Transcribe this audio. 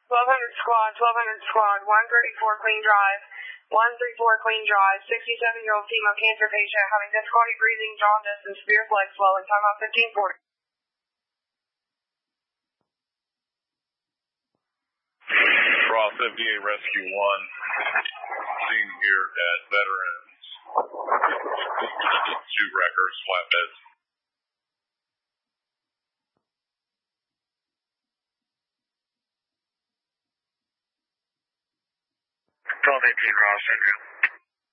1200 squad, 134 Clean Drive, 134 Clean Drive, 67-year-old female cancer patient having difficulty breathing, jaundice, and severe leg swelling. Time out 1540. Ross FDA Rescue 1, seen here at Veterans. 2 wreckers, flatbeds. Twelve 18 Ross, Andrew.